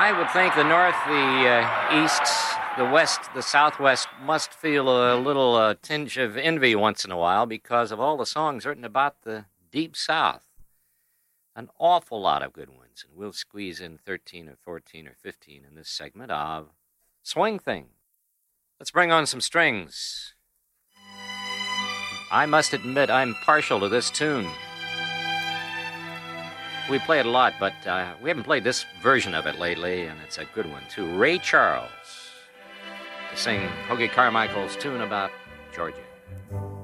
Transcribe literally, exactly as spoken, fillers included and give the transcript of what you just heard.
I would think the North, the uh, East, the West, the Southwest must feel a little uh, tinge of envy once in a while because of all the songs written about the Deep South. An awful lot of good ones, and we'll squeeze in thirteen or fourteen or fifteen in this segment of Swing Thing. Let's bring on some strings. I must admit I'm partial to this tune. We play it a lot, but uh, we haven't played this version of it lately, and it's a good one, too. Ray Charles to sing Hoagy Carmichael's tune about Georgia.